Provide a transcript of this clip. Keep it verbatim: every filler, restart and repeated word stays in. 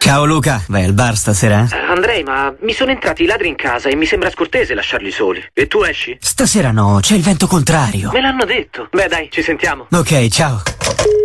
Ciao Luca, vai al bar stasera? Eh, Andrei, ma mi sono entrati i ladri in casa e mi sembra scortese lasciarli soli. E tu esci? Stasera no, c'è il vento contrario. Me l'hanno detto. Beh dai, ci sentiamo. Ok, ciao.